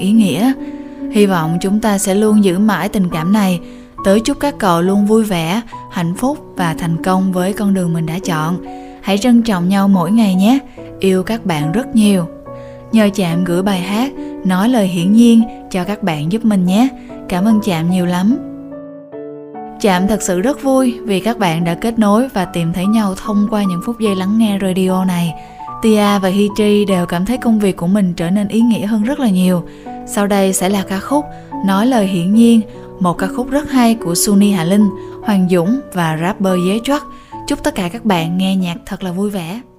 ý nghĩa. Hy vọng chúng ta sẽ luôn giữ mãi tình cảm này. Tớ chúc các cậu luôn vui vẻ, hạnh phúc và thành công với con đường mình đã chọn. Hãy trân trọng nhau mỗi ngày nhé. Yêu các bạn rất nhiều. Nhờ Chạm gửi bài hát Nói lời hiển nhiên cho các bạn giúp mình nhé. Cảm ơn Chạm nhiều lắm. Chạm thật sự rất vui vì các bạn đã kết nối và tìm thấy nhau thông qua những phút giây lắng nghe radio này. Tia và Hi Tri đều cảm thấy công việc của mình trở nên ý nghĩa hơn rất là nhiều. Sau đây sẽ là ca khúc Nói lời hiển nhiên, một ca khúc rất hay của Sunny Hà Linh, Hoàng Dũng và rapper Dế Truất. Chúc tất cả các bạn nghe nhạc thật là vui vẻ.